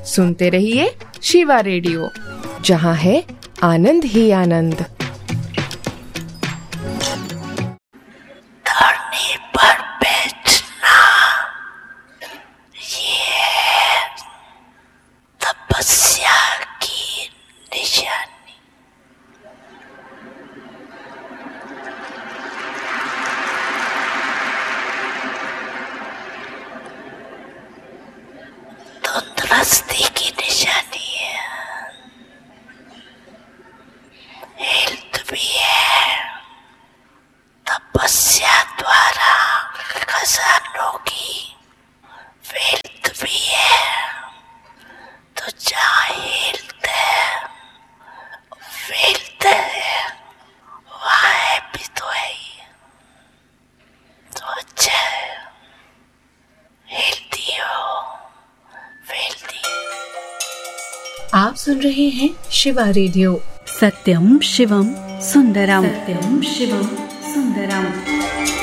सुनते रहिए शिवा रेडियो, जहाँ है आनंद ही आनंद। धरनी पर बैठना ये तपस्या की निशानी। तंदुरुस्ती की निशानी है, हेल्थ भी है। तपस्या द्वारा खजानों की वेल्थ भी है। तो जहाँ हेल्थ है, वेल्थ है, वहाँ है भी तो है ही। तो अच्छा है, हेल्थी हो, वेल्थी। आप सुन रहे हैं शिवा रेडियो, सत्यम शिवम सुंदरम, सत्यम शिवम सुंदरम।